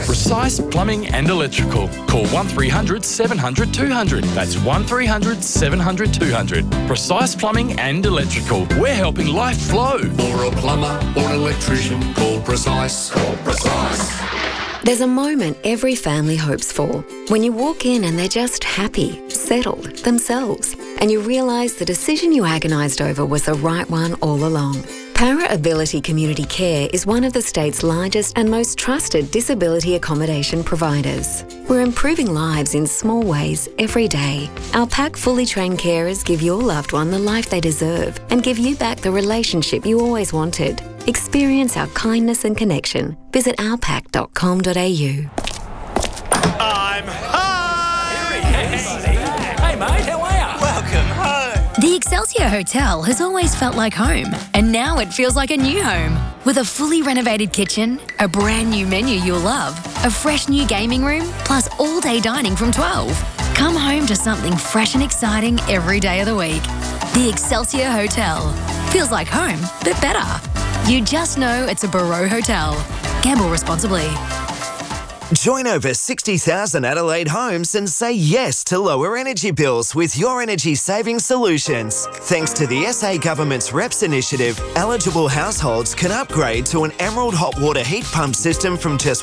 Precise Plumbing and Electrical. Call 1300 700 200. That's 1300 700 200. Precise Plumbing and Electrical. We're helping life flow. For a plumber or an electrician, call Precise. Call Precise. There's a moment every family hopes for. When you walk in and they're just happy, settled, themselves, and you realise the decision you agonised over was the right one all along. Para Ability Community Care is one of the state's largest and most trusted disability accommodation providers. We're improving lives in small ways every day. Our PAC fully trained carers give your loved one the life they deserve and give you back the relationship you always wanted. Experience our kindness and connection. Visit ourpac.com.au. I'm home! Hey mate, how are you? Welcome home. The Excelsior Hotel has always felt like home, and now it feels like a new home. With a fully renovated kitchen, a brand new menu you'll love, a fresh new gaming room, plus all-day dining from 12. Come home to something fresh and exciting every day of the week. The Excelsior Hotel. Feels like home, but better. You just know it's a Barreau Hotel. Gamble responsibly. Join over 60,000 Adelaide homes and say yes to lower energy bills with Your Energy Saving Solutions. Thanks to the SA Government's REPS initiative, eligible households can upgrade to an Emerald hot water heat pump system from just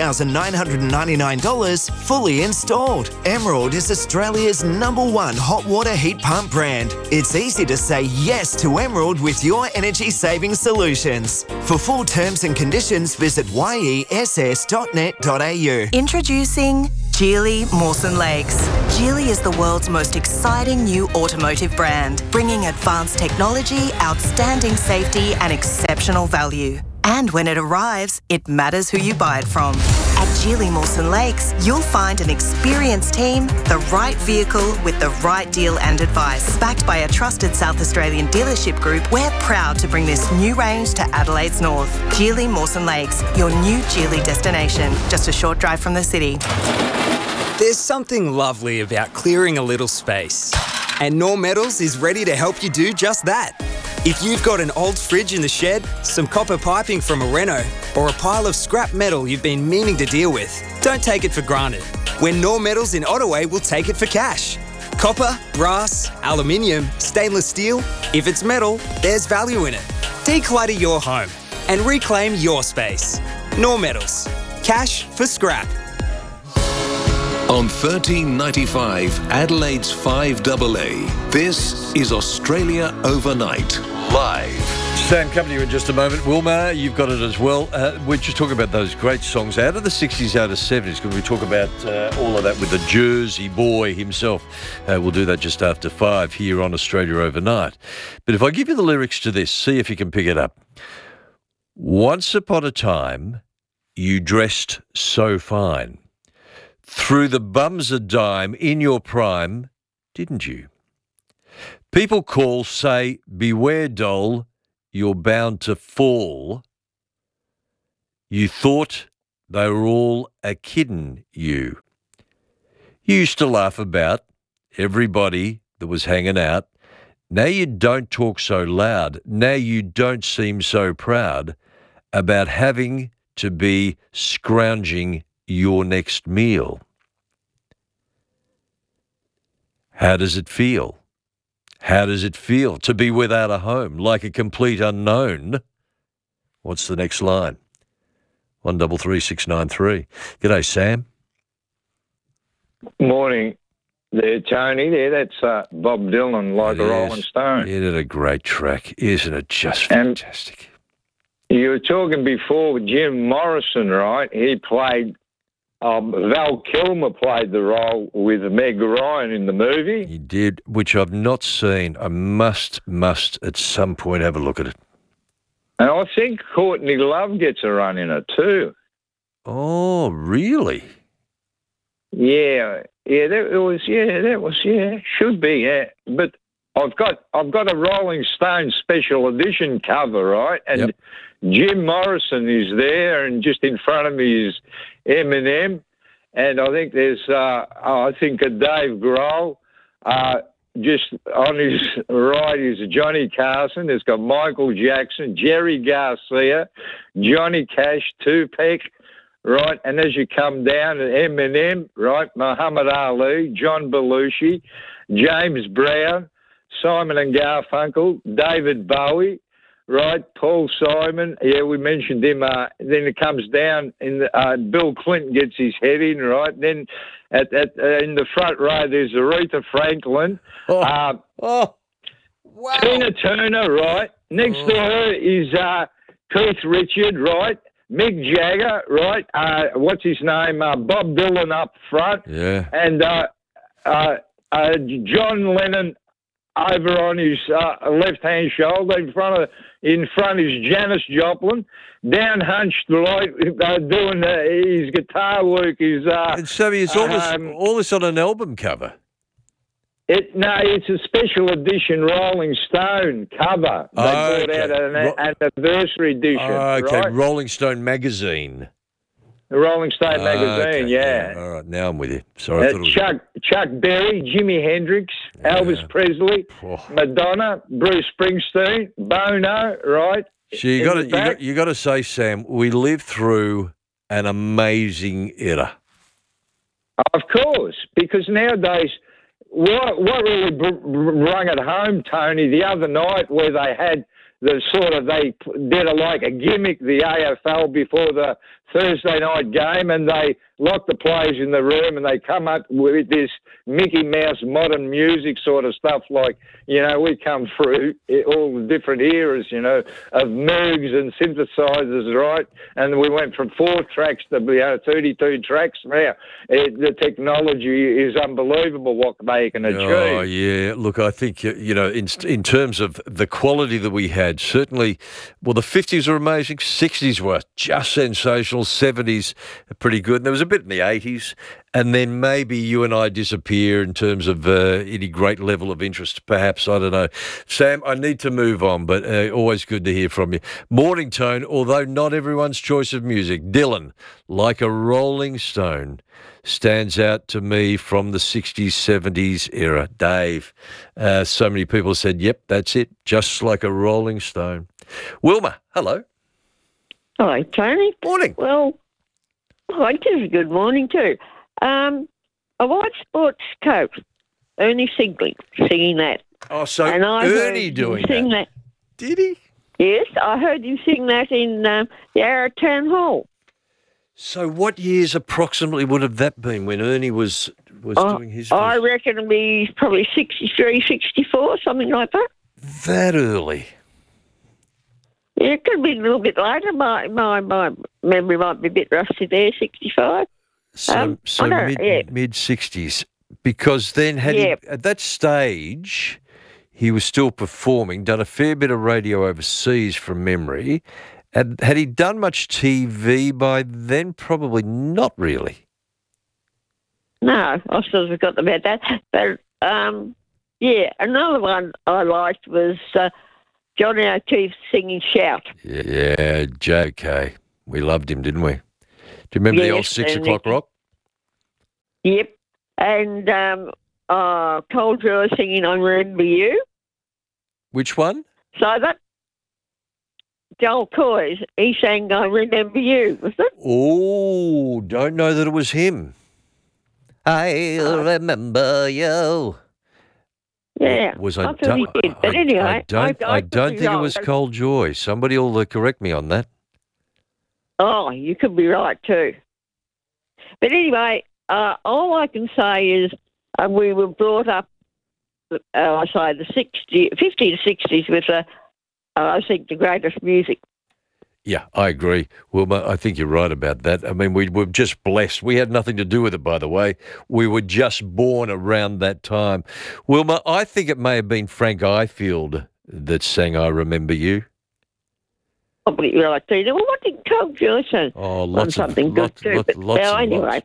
$1,999 fully installed. Emerald is Australia's #1 hot water heat pump brand. It's easy to say yes to Emerald with Your Energy Saving Solutions. For full terms and conditions, visit yess.net.au. Introducing Geely Mawson Lakes. Geely is the world's most exciting new automotive brand, bringing advanced technology, outstanding safety and exceptional value. And when it arrives, it matters who you buy it from. At Geely Mawson Lakes, you'll find an experienced team, the right vehicle with the right deal and advice. Backed by a trusted South Australian dealership group, we're proud to bring this new range to Adelaide's north. Geely Mawson Lakes, your new Geely destination, just a short drive from the city. There's something lovely about clearing a little space. And Knorr Metals is ready to help you do just that. If you've got an old fridge in the shed, some copper piping from a reno, or a pile of scrap metal you've been meaning to deal with, don't take it for granted. When Knorr Metals in Ottaway will take it for cash. Copper, brass, aluminium, stainless steel, if it's metal, there's value in it. Declutter your home and reclaim your space. Knorr Metals. Cash for scrap. On 1395 Adelaide's 5AA, this is Australia Overnight, live. Sam, come to you in just a moment. Wilma, you've got it as well. We're just talking about those great songs out of the 60s, out of the 70s. Can we talk about all of that with the Jersey boy himself? We'll do that just after 5 here on Australia Overnight. But if I give you the lyrics to this, see if you can pick it up. Once upon a time, you dressed so fine. Through the bums a dime in your prime, didn't you? People call, say, beware, doll, you're bound to fall. You thought they were all a kiddin' you. You used to laugh about everybody that was hanging out. Now you don't talk so loud. Now you don't seem so proud about having to be scrounging your next meal. How does it feel? How does it feel to be without a home, like a complete unknown? What's the next line? 133693. G'day, Sam. Morning there, Tony. That's Bob Dylan, Like a Rolling Stone. Isn't it a great track? Isn't it just fantastic? You were talking before with Jim Morrison, right? He played, Val Kilmer played the role with Meg Ryan in the movie. He did, which I've not seen. I must at some point have a look at it. And I think Courtney Love gets a run in it too. Oh, really? Yeah, should be, yeah. But I've got a Rolling Stone special edition cover, right? And Jim Morrison is there, and just in front of me is Eminem, and I think there's a Dave Grohl. Just on his right is Johnny Carson. There's got Michael Jackson, Jerry Garcia, Johnny Cash, Tupac, right? And as you come down, Eminem, right? Muhammad Ali, John Belushi, James Brown, Simon and Garfunkel, David Bowie, right? Paul Simon, yeah, we mentioned him. Then it comes down, Bill Clinton gets his head in, right? Then in the front row, there's Aretha Franklin. Wow. Tina Turner, right? Next to her is Keith Richard, right? Mick Jagger, right? What's his name? Bob Dylan up front. Yeah. And John Lennon over on his left-hand shoulder. In front is Janis Joplin. Down hunched, right, doing his guitar work. And Sammy, is all this on an album cover? It's a special edition Rolling Stone cover. They brought out an anniversary edition. Okay, right? Rolling Stone magazine. The Rolling Stone magazine, Okay. yeah. All right, now I'm with you. Sorry, I thought it was... Chuck Berry, Jimi Hendrix, Elvis Presley, Madonna, Bruce Springsteen, Bono, right? So you got to say, Sam, we lived through an amazing era. Of course, because nowadays, what really rung it home, Tony, the other night where they had they did a gimmick, the AFL, before the Thursday night game, and they locked the players in the room and they come up with this Mickey Mouse modern music sort of stuff, like, we come through all the different eras, of Moogs and synthesizers, right? And we went from 4 tracks to 32 tracks. Now, the technology is unbelievable what they can achieve. Oh, yeah. Look, I think, in terms of the quality that we had, certainly, well, the 50s were amazing, 60s were just sensational, 70s pretty good, and there was a bit in the 80s, and then maybe you and I disappear in terms of any great level of interest, perhaps, I don't know. Sam, I need to move on, but always good to hear from you. Morning Tone, although not everyone's choice of music, Dylan, like a Rolling Stone, stands out to me from the 60s, 70s era. Dave, so many people said, yep, that's it, just like a Rolling Stone. Wilma, hello. Hi, Tony. Morning. Well, I guess a good morning too. A white sports coat, Ernie Sigley, singing that. Oh, so and I Ernie doing that. Did he? Yes, I heard him sing that in the Yarra Town Hall. So what years approximately would have that been when Ernie was doing his... I reckon it'll be probably 63, 64, something like that. That early? Yeah, it could be a little bit later. My memory might be a bit rusty there, 65. So mid-60s. Because then at that stage, he was still performing, done a fair bit of radio overseas from memory. Had he done much TV by then? Probably not really. No, I still have forgotten about that. But, another one I liked was Johnny O'Keefe singing Shout. Yeah, JK. We loved him, didn't we? Do you remember the old 6 o'clock rock? Yep. And Cole Drewer singing I Remember You. Which one? So that Joel Coy, he sang I Remember You, was it? Oh, don't know that it was him. I remember you. Yeah, I thought he did. But anyway, I don't think it was Cole Joy. Somebody will correct me on that. Oh, you could be right too. But anyway, all I can say is we were brought up, I say the 50 to 60s with, I think, the greatest music. Yeah, I agree. Wilma, I think you're right about that. I mean, we were just blessed. We had nothing to do with it, by the way. We were just born around that time. Wilma, I think it may have been Frank Ifield that sang I Remember You. Probably right, Tina. Well, what did Cole Joy sing? Oh, lots of good too. Anyway,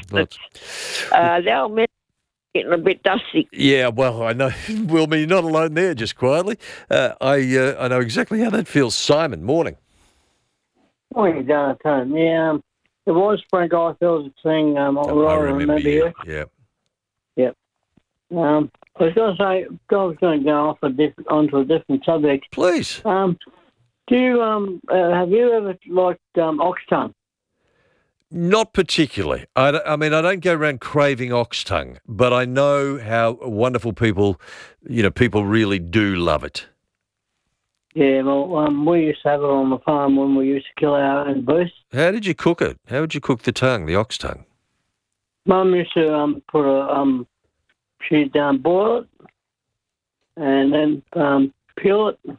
they'll getting a bit dusty. Yeah, well, I know. Wilma, you're not alone there, just quietly. I know exactly how that feels. Simon, morning. Morning, Jonathan. Yeah, it was Frank Ifield that sang I Remember You. Yeah. Yep. I was going to say, I was going to go off onto a different subject. Please. Do you have you ever liked Oxton? Not particularly. I mean, I don't go around craving ox tongue, but I know how wonderful people really do love it. Yeah, well, we used to have it on the farm when we used to kill our own beef. How did you cook it? How would you cook the tongue, the ox tongue? Mum used to she'd boil it and then peel it.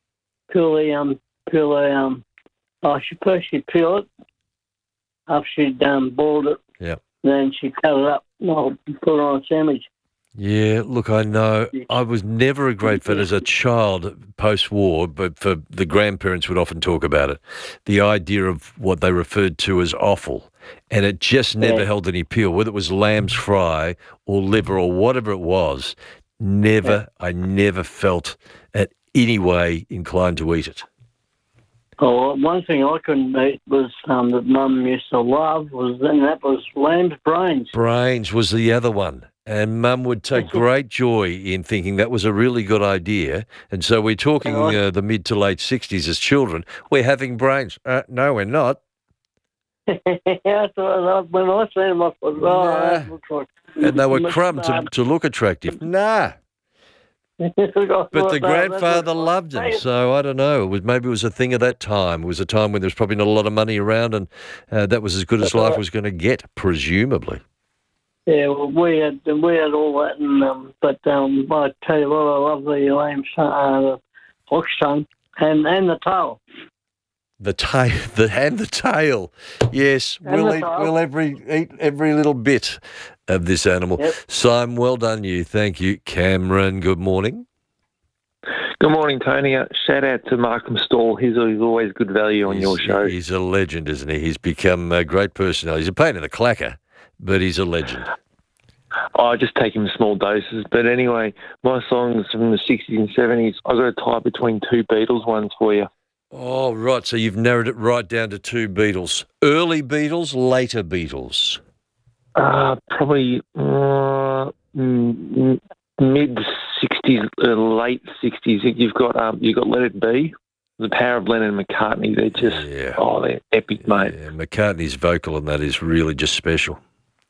She'd peel it after she'd boiled it. Yeah. Then she'd cut it up and put it on a sandwich. Yeah, look, I know. I was never a great fan as a child post-war, but for the grandparents would often talk about it. The idea of what they referred to as offal, and it just never held any appeal, whether it was lamb's fry or liver or whatever it was. I never felt at any way inclined to eat it. Oh, one thing I couldn't eat was that Mum used to love that was lamb's brains. Brains was the other one. And Mum would take great joy in thinking that was a really good idea. And so we're talking the mid to late 60s as children. We're having brains. No, we're not. When I seen them, I thought, that looks like... And they were crumbed to look attractive. Nah. But the grandfather loved them, so I don't know. Maybe it was a thing of that time. It was a time when there was probably not a lot of money around, and that was as good as life was going to get, presumably. Yeah, well, we had all that, but I tell you what, I love the lamb's ox tongue and the tail. The tail. Yes, we'll eat every little bit of this animal. Yep. Simon, well done you. Thank you. Cameron, good morning. Good morning, Tony. Shout out to Markham Stall. He's always good value on your show. He's a legend, isn't he? He's become a great personality. He's a pain in the clacker, but he's a legend. I just take him in small doses. But anyway, my songs from the 60s and 70s, I've got a tie between two Beatles ones for you. Oh, right. So you've narrowed it right down to two Beatles. Early Beatles, later Beatles? Probably mid-60s, late 60s. You've got Let It Be. The power of Lennon and McCartney, they're just, they're epic, mate. Yeah, McCartney's vocal on that is really just special.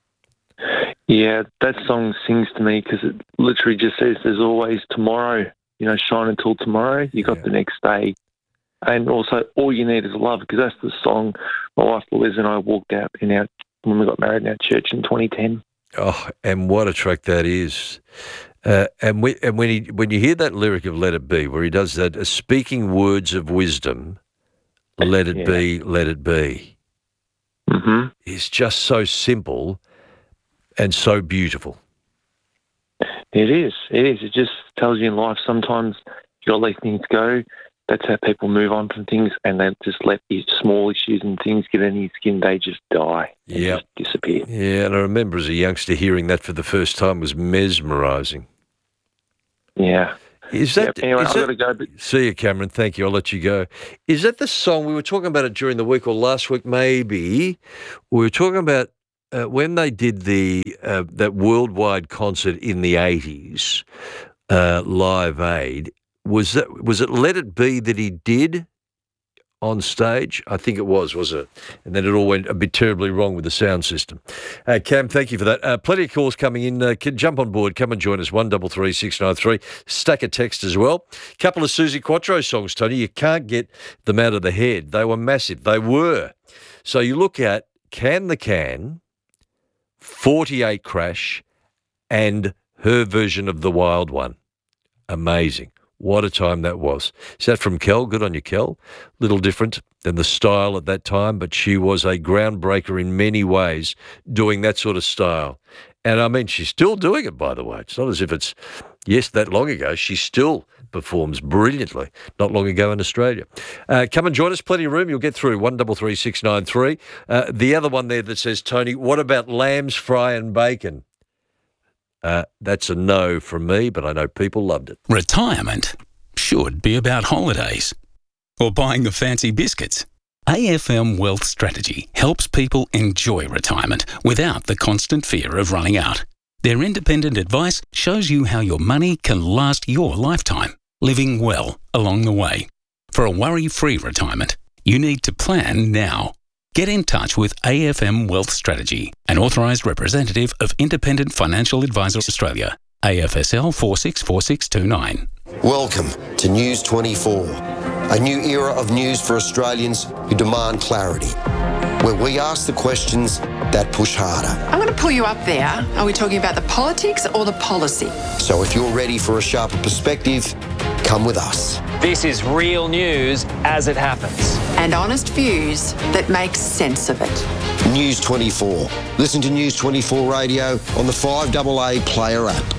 Yeah, that song sings to me because it literally just says there's always tomorrow, shine until tomorrow. You got the next day. And also, all you need is love, because that's the song my wife Liz and I walked out when we got married in our church in 2010. Oh, and what a track that is. And when you hear that lyric of Let It Be, where he does that, speaking words of wisdom, let it be, let it be. Mm-hmm. It's just so simple and so beautiful. It is. It just tells you in life sometimes you got to let things go. That's how people move on from things, and they just let these small issues and things get in your skin. They just die. Yeah, just disappear. Yeah, and I remember as a youngster hearing that for the first time was mesmerising. Yeah. Anyway, I've got to go. See you, Cameron. Thank you. I'll let you go. Is that the song we were talking about it during the week or last week? Maybe we were talking about when they did that worldwide concert in the 80s, Live Aid. Was it Let It Be that he did on stage? I think it was it? And then it all went a bit terribly wrong with the sound system. Cam, thank you for that. Plenty of calls coming in. Jump on board. Come and join us. 133 693. Stack of text as well. Couple of Suzi Quatro songs, Tony. You can't get them out of the head. They were massive. They were. So you look at Can the Can, 48 Crash, and her version of The Wild One. Amazing. What a time that was. Is that from Kel? Good on you, Kel. Little different than the style at that time, but she was a groundbreaker in many ways doing that sort of style. And I mean, she's still doing it, by the way. It's not as if it's, that long ago. She still performs brilliantly. Not long ago in Australia. Come and join us. Plenty of room. You'll get through. 133 693. The other one there that says, Tony, what about lamb's fry and bacon? That's a no from me, but I know people loved it. Retirement should be about holidays or buying the fancy biscuits. AFM Wealth Strategy helps people enjoy retirement without the constant fear of running out. Their independent advice shows you how your money can last your lifetime, living well along the way. For a worry-free retirement, you need to plan now. Get in touch with AFM Wealth Strategy, an authorised representative of Independent Financial Advisors Australia, AFSL 464629. Welcome to News 24, a new era of news for Australians who demand clarity, where we ask the questions that push harder. I'm going to pull you up there. Are we talking about the politics or the policy? So if you're ready for a sharper perspective, come with us. This is real news as it happens. And honest views that make sense of it. News 24. Listen to News 24 Radio on the 5AA Player app.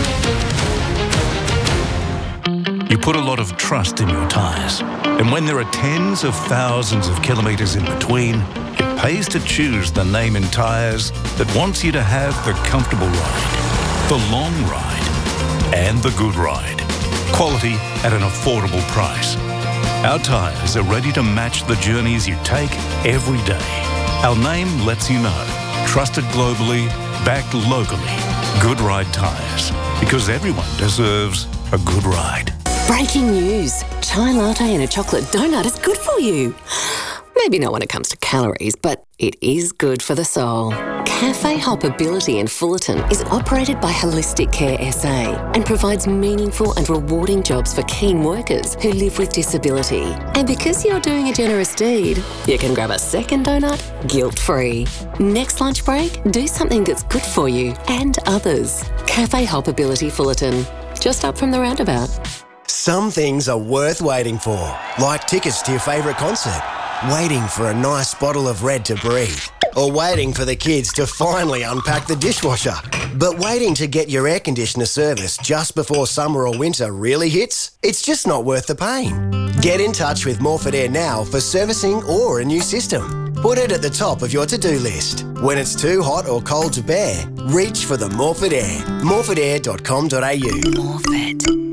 You put a lot of trust in your tyres. And when there are tens of thousands of kilometres in between, it pays to choose the name in tyres that wants you to have the comfortable ride, the long ride, and the good ride. Quality at an affordable price. Our tyres are ready to match the journeys you take every day. Our name lets you know. Trusted globally, backed locally. Good Ride Tyres. Because everyone deserves a good ride. Breaking news. Chai latte and a chocolate donut is good for you. Maybe not when it comes to calories, but it is good for the soul. Cafe Hoppability in Fullerton is operated by Holistic Care SA and provides meaningful and rewarding jobs for keen workers who live with disability. And because you're doing a generous deed, you can grab a second donut guilt-free. Next lunch break, do something that's good for you and others. Cafe Hoppability Fullerton, just up from the roundabout. Some things are worth waiting for, like tickets to your favourite concert, waiting for a nice bottle of Red to breathe, or waiting for the kids to finally unpack the dishwasher. But waiting to get your air conditioner serviced just before summer or winter really hits? It's just not worth the pain. Get in touch with Morford Air now for servicing or a new system. Put it at the top of your to-do list. When it's too hot or cold to bear, reach for the Morford Air. morfordair.com.au. Morford.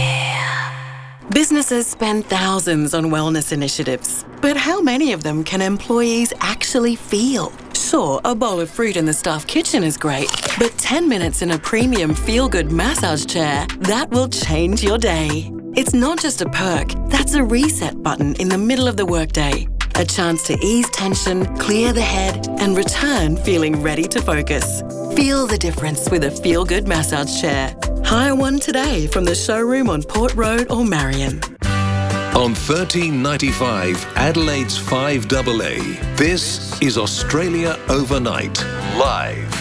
Businesses spend thousands on wellness initiatives, but how many of them can employees actually feel? Sure, a bowl of fruit in the staff kitchen is great, but 10 minutes in a premium feel-good massage chair, that will change your day. It's not just a perk, that's a reset button in the middle of the workday. A chance to ease tension, clear the head, and return feeling ready to focus. Feel the difference with a feel-good massage chair. Hire one today from the showroom on Port Road or Marion. On 1395 Adelaide's 5AA, this is Australia Overnight, live.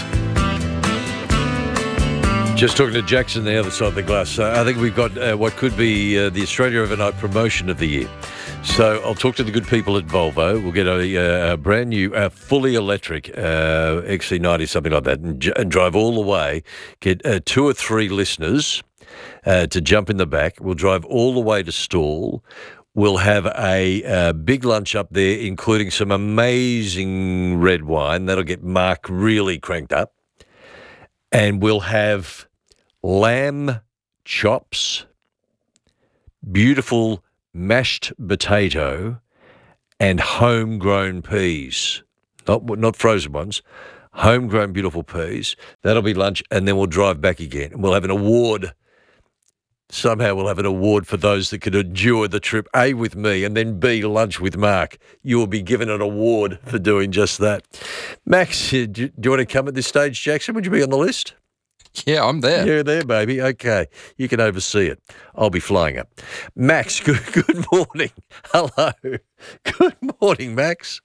Just talking to Jackson, the other side of the glass. I think we've got what could be the Australia Overnight promotion of the year. So I'll talk to the good people at Volvo. We'll get a brand new, fully electric XC90, something like that, and drive all the way. Get 2 or 3 listeners to jump in the back. We'll drive all the way to Stawell. We'll have a big lunch up there, including some amazing red wine. That'll get Mark really cranked up. And we'll have lamb chops, beautiful mashed potato, and homegrown peas. Not frozen ones, homegrown beautiful peas. That'll be lunch, and then we'll drive back again. And we'll have an award. Somehow we'll have an award for those that could endure the trip, A, with me, and then B, lunch with Mark. You will be given an award for doing just that. Max, do you want to come at this stage, Jackson? Would you be on the list? Yeah, I'm there. You're there, baby. Okay. You can oversee it. I'll be flying up. Max, good morning. Hello. Good morning, Max.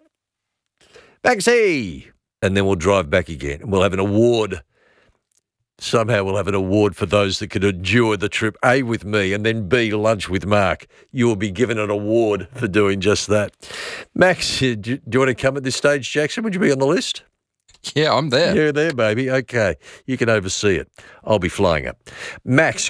Maxie. And then we'll drive back again, and we'll have an award. Somehow we'll have an award for those that could endure the trip, A, with me, and then B, lunch with Mark. You will be given an award for doing just that. Max, do you want to come at this stage, Jackson? Would you be on the list? Yeah, I'm there. You're there, baby. Okay. You can oversee it. I'll be flying up. Max,